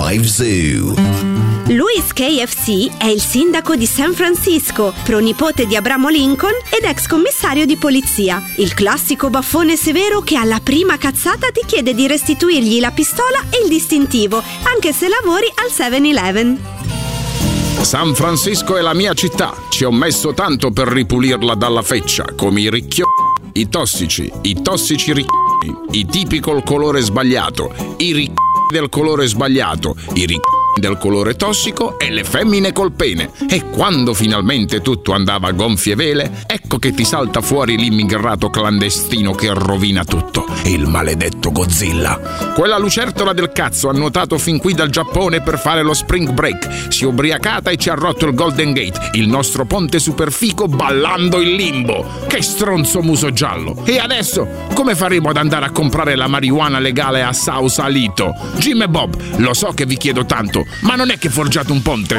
95 Zoo. Louis KFC è il sindaco di San Francisco, pronipote di Abramo Lincoln ed ex commissario di polizia. Il classico baffone severo che alla prima cazzata ti chiede di restituirgli la pistola e il distintivo, anche se lavori al 7-Eleven. San Francisco è la mia città. Ci ho messo tanto per ripulirla dalla feccia, come i i tossici i tipi col colore sbagliato, i del colore sbagliato, i del colore tossico e le femmine col pene. E quando finalmente tutto andava a gonfie vele, ecco che ti salta fuori l'immigrato clandestino che rovina tutto, il maledetto Godzilla. Quella lucertola del cazzo ha nuotato fin qui dal Giappone per fare lo spring break, si è ubriacata e ci ha rotto il Golden Gate, il nostro ponte superfico, ballando in limbo. Che stronzo muso giallo. E adesso come faremo ad andare a comprare la marijuana legale a Sausalito? Jim e Bob, lo so che vi chiedo tanto, ma non è che forgiate un ponte?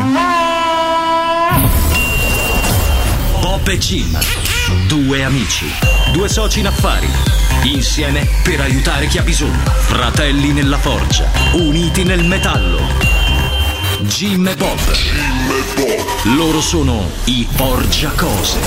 Bob e Jim, due amici, due soci in affari, insieme per aiutare chi ha bisogno, fratelli nella forgia, uniti nel metallo. Jim e Bob. Loro sono i Forgiacose.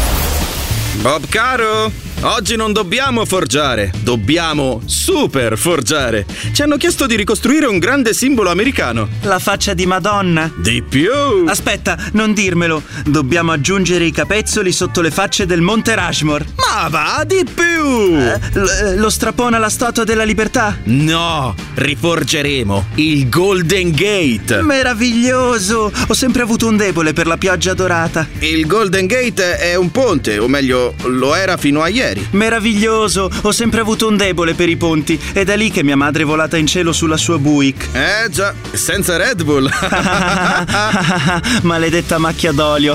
Bob caro, oggi non dobbiamo forgiare, dobbiamo super forgiare. Ci hanno chiesto di ricostruire un grande simbolo americano. La faccia di Madonna? Di più! Aspetta, non dirmelo. Dobbiamo aggiungere i capezzoli sotto le facce del Monte Rushmore. Ma va, di più! Lo strapone alla Statua della Libertà? No, riforgeremo il Golden Gate. Meraviglioso! Ho sempre avuto un debole per la pioggia dorata. Il Golden Gate è un ponte, o meglio, lo era fino a ieri. Meraviglioso! Ho sempre avuto un debole per i ponti. È da lì che mia madre è volata in cielo sulla sua Buick. Già, senza Red Bull. Maledetta macchia d'olio.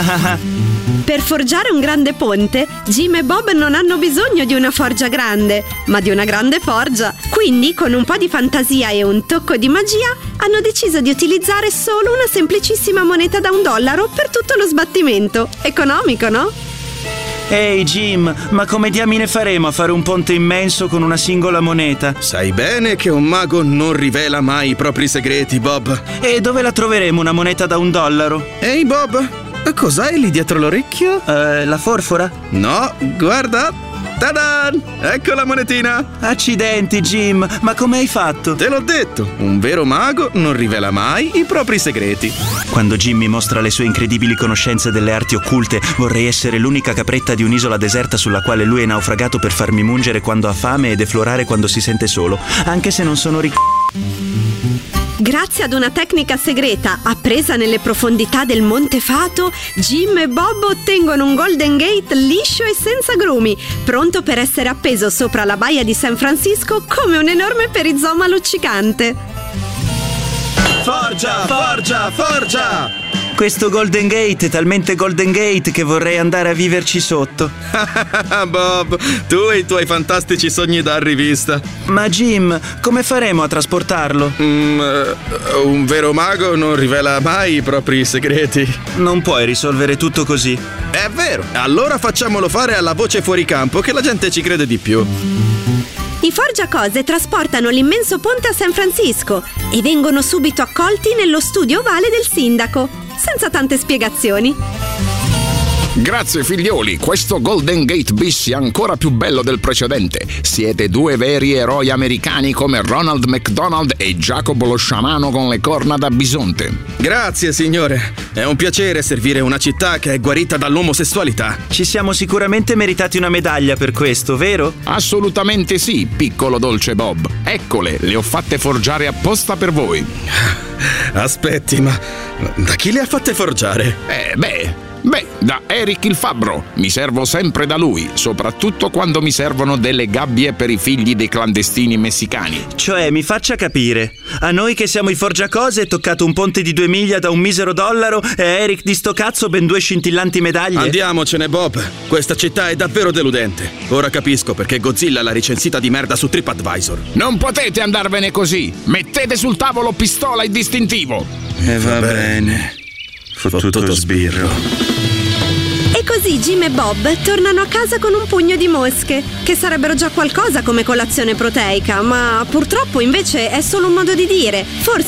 Per forgiare un grande ponte, Jim e Bob non hanno bisogno di una forgia grande, ma di una grande forgia. Quindi, con un po' di fantasia e un tocco di magia, hanno deciso di utilizzare solo una semplicissima moneta da $1 per tutto lo sbattimento. Economico, no? Ehi Jim, ma come diamine faremo a fare un ponte immenso con una singola moneta? Sai bene che un mago non rivela mai i propri segreti, Bob. E dove la troveremo una moneta da $1? Ehi Bob, cos'hai lì dietro l'orecchio? La forfora? No, guarda! Ta-dan! Ecco la monetina! Accidenti Jim, ma come hai fatto? Te l'ho detto, un vero mago non rivela mai i propri segreti. Quando Jim mi mostra le sue incredibili conoscenze delle arti occulte, vorrei essere l'unica capretta di un'isola deserta sulla quale lui è naufragato per farmi mungere quando ha fame e deflorare quando si sente solo, anche se non sono Grazie ad una tecnica segreta appresa nelle profondità del Monte Fato, Jim e Bob ottengono un Golden Gate liscio e senza grumi, pronto per essere appeso sopra la baia di San Francisco come un enorme perizoma luccicante. Forgia, forgia, forgia! Questo Golden Gate è talmente Golden Gate che vorrei andare a viverci sotto. Bob, tu e i tuoi fantastici sogni da rivista. Ma Jim, come faremo a trasportarlo? Un vero mago non rivela mai i propri segreti. Non puoi risolvere tutto così. È vero, allora facciamolo fare alla voce fuori campo che la gente ci crede di più. I Forgiacose trasportano l'immenso ponte a San Francisco e vengono subito accolti nello studio ovale del sindaco, senza tante spiegazioni. Grazie figlioli, questo Golden Gate bis è ancora più bello del precedente. Siete due veri eroi americani come Ronald McDonald e Giacomo lo sciamano con le corna da bisonte. Grazie signore, è un piacere servire una città che è guarita dall'omosessualità. Ci siamo sicuramente meritati una medaglia per questo, vero? Assolutamente sì, piccolo dolce Bob. Eccole, le ho fatte forgiare apposta per voi. Aspetti, ma da chi le ha fatte forgiare? Beh, da Eric il Fabbro. Mi servo sempre da lui, soprattutto quando mi servono delle gabbie per i figli dei clandestini messicani. Cioè, mi faccia capire, a noi che siamo i Forgiacose è toccato un ponte di 2 miglia da $1 e a Eric di sto cazzo ben 2 scintillanti medaglie? Andiamocene Bob, questa città è davvero deludente. Ora capisco perché Godzilla l'ha recensita di merda su TripAdvisor. Non potete andarvene così, mettete sul tavolo pistola e distintivo. E va bene. Fottuto sbirro. E così Jim e Bob tornano a casa con un pugno di mosche, che sarebbero già qualcosa come colazione proteica, ma purtroppo invece è solo un modo di dire. Forse